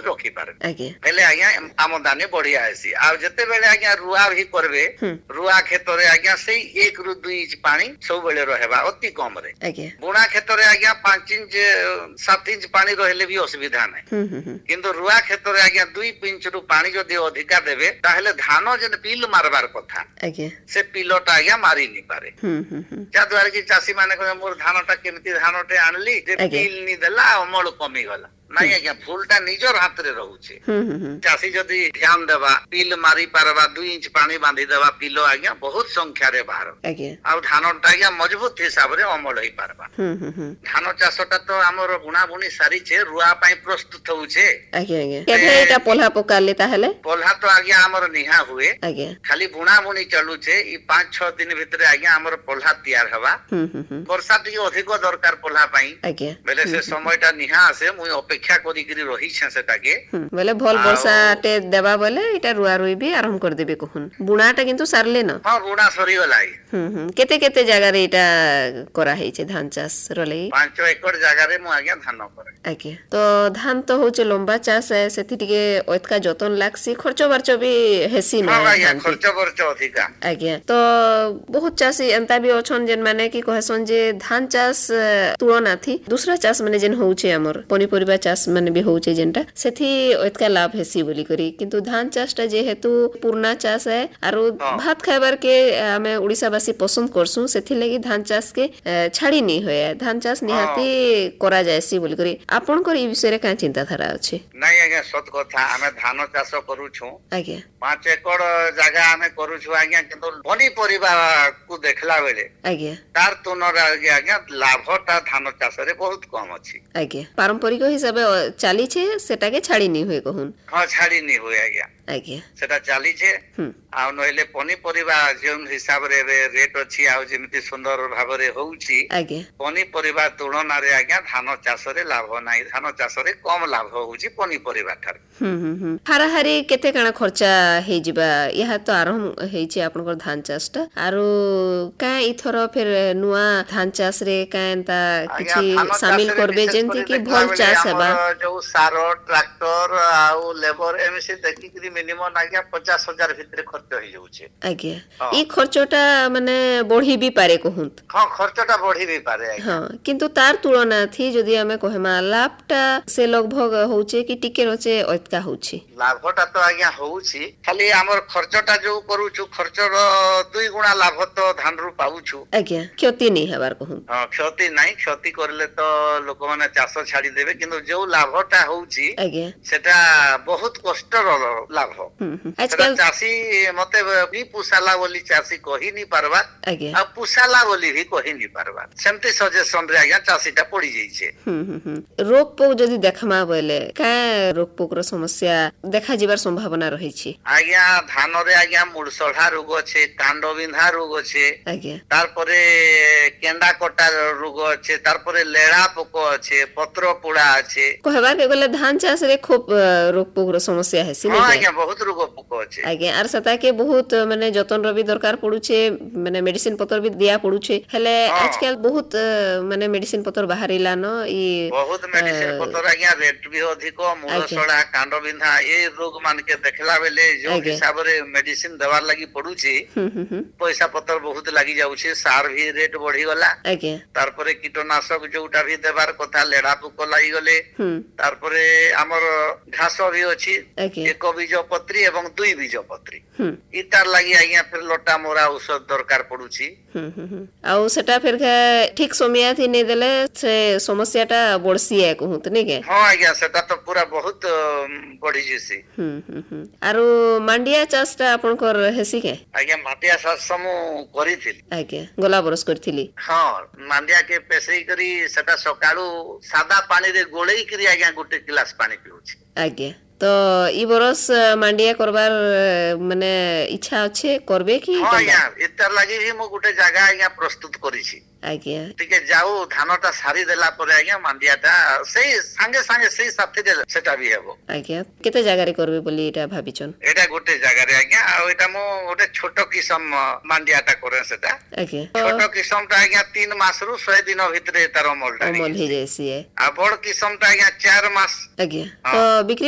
रखी पारे हेले आज्ञा आमदानी बढ़िया आसी आ जते बेले आज्ञा रुआ भी करबे रुआ खेत रे आज्ञा सेई 1 रु 2 इंच पानी सब बेले रहेबा अति कम रे बुणा खेत रे आज्ञा 5 इंच 7 इंच पानी रहले भी असुविधा नै किंतु रुआ खेत रे आज्ञा 2 इंच रु पानी जदि अधिका देबे ताहेले धान जे पिल मारबार कथा से पिलटा आज्ञा मारी नि पारे जा द्वारा कि चासी माने कहे मोर धानटा केमती धानटे आनली जे पिल नि देला अमल कमी गला नहीं आज्ञा फूलटा निजर हाथ रे रहउछे चासी जदि ध्यान देबा पिल मारी पारबा 2 इंच पानी बांधी देबा पिलो आज्ञा बहुत संख्या रे बाहर आ धानटा आज्ञा मजबूत हिसाब रे अमल होई पारबा धान चाषटा तो हमर बुणा बुणी सारी छे रुआ पई प्रस्तुत होउछे केबे एटा पोल्हा पकाले ताहेले पोल्हा तो आज्ञा हमर निहा हुए खाली बुणा बुणी चलू छे ई 5-6 दिन भितरे आज्ञा हमर पोल्हा तैयार हवा वर्षा टी अधिक दरकार पोल्हा पई बेले से समयटा निहा आसे मुई अपेक्षा करी करी रही छे सेटाके बोले भल वर्षा टे देबा बोले एटा रुआ रुई भी आरंभ कर देबे कहन बुणाटा किंतु सारले न हां बुणा सरी गलाई केते केते जगह रे एटा करा है छे धान चाष रले 5 एकड़ जगह रे मु आज्ञा धान करे तो धान तो होचे लंबा चाष है सेति टिके ओतका जतन लागसी खर्च बर्च भी हेसी न खर्च बर्च अधिका तो बहुत चासी एंता भी अछन जेन माने की कहसन जे धान चाष तुलना थी दूसरा चाष माने जेन होउचे हमर पनिपरिबा चाष माने भी होउचे जेनटा सेथि ओतका लाभ हेसी बोली करी किंतु धान चाषटा जे हेतु पूर्णा चाष है आरो भात खाइबार के हमें ओडिसा वासी पसंद करसु सेथि लागि धान चाष के छाड़ी नहीं होय धान चाष निहाती करा जायसी बोली करी आपन कर ई विषय रे का चिंता धारा अछि नहीं आज्ञा सत कथा हमें धान चाष करू छु 5 एकड़ जगह हमें करू छु आज्ञा किंतु पनिपरिबा को देखला बेले तार तुलना आज्ञा लाभटा धान चाष रे बहुत कम अछि पारंपरिक हिसाब चाली छे सेटा के छाड़ी नहीं हुए कहून हां छाड़ी नहीं हुए आज्ञा सेटा चाली छे आ नहिले पनिपरिबा जेन हिसाब रे रेट अछि आ जेमिति सुंदर भाव रे होउची पनिपरिबा तुलना रे आज्ञा धान चाष रे लाभ नाही धान चाष रे कम लाभ होउची पनिपरिबा थार हाराहारी केते काना खर्चा हे जिबा यहा तो आरंभ हे छी आपनकर धान चाषटा आरो का इथरो फिर नुआ धान चाष रे कांता किछि शामिल करबे जेंति कि भल चाष हेबा जो सारो ट्रैक्टर आ लेबर एमसी देखि कि मिनिमम आज्ञा 50,000 भितर खर्च हो जाउछे ई खर्चटा माने बढ़ी भी पारे कहूत हां खर्चटा बढ़ी भी पारे हां किंतु तार तुलना थी जदी हमें कहमा लाभटा से लगभग होउछे कि टिके रचे ओतका होउछे लाभटा तो आज्ञा होउछी खाली हमर खर्चटा जो करूछु खर्चर 2 गुणा लाभ तो धान रु पाउछु क्षति नहीं हबार कहूत हां क्षति नहीं क्षति करले तो लोक माने चाष छाड़ी देबे किंतु जो लाभटा होउछी सेटा बहुत कष्टर लाभ आजकल चासी मते भी पुसाला बोली चासी कहि नि पारबा आ पुसाला बोली भी कहि नि पारबा सेमते सजेशन रे आज्ञा चासीटा पड़ी जाई छे रोग पोक जदी देखमा बोले का रोग पोक रो समस्या देखा जिबार संभावना रही छी आज्ञा धान रे आज्ञा मुड़सढ़ा रोग छे कांड बिंधा रोग छे तार परे केंडा कटा रोग छे तार परे लेड़ा पोक छे पत्र पुड़ा छे कहबा के गले धान चाष रे खूब रोग पोक रो समस्या है सिने आज्ञा बहुत रोग पोक छे आज्ञा आर सता के बहुत माने जतन रवि दरकार पड़ू छे माने मेडिसिन पत्र भी दिया पड़ू छे हेले आजकल बहुत माने मेडिसिन पत्र बाहरिला न ई बहुत मेडिसिन पत्र आज्ञा रेट भी अधिक मुड़सढ़ा कांड बिंधा ए रोग मान के देखला बेले जो हिसाब रे मेडिसिन देवार लागि पड़ू छे पैसा पत्र बहुत लागि जाउ छे सार भी रेट बढ़ी गला तार परे कीटनाशक जोटा भी देवार कथा लेड़ा पोक लागि गले तार परे हमर घास भी अछि एक बीज पत्री एवं 2 बीज पत्री इतार लागि आज्ञा फिर लोटा मोरा औषध दरकार पड़ू छी आउ सेटा फिर ठीक समय थी नै देले से समस्याटा बढ़सी है कहूत नै के हां आज्ञा सेटा तो पूरा बहुत बढ़ी जेसी आरो मांडिया चाषटा आपन कर हेसी के आज्ञा माटिया चाष समु करिथिल आज्ञा गोला बरस करथिली हां मांडिया के पेसई करी सेटा सकाळू सादा पानी रे गोळेई करी आज्ञा गुटे गिलास पानी पिउछि आज्ञा तो ई बरस मांडिया करबार माने इच्छा अच्छे करबे की हां यार इतर लागि ही मो गुटे जगह आज्ञा प्रस्तुत करी छी आज्ञा ठीक है जाऊ धानटा सारी देला परे आज्ञा मांडियाटा सेही संगे संगे सेही साथी दे सेटा भी हेबो आज्ञा केते जगह रे करबे बोली एटा भाबिचन एटा गुटे जगह रे आज्ञा आ एटा मो गुटे छोटो किसम मांडियाटा करे सेटा आज्ञा छोटो किसमटा आज्ञा 3 मास रु 100 दिन भितरे तार अमल हे जैसी है आ बड़ किसमटा आज्ञा 4 मास आज्ञा तो बिक्री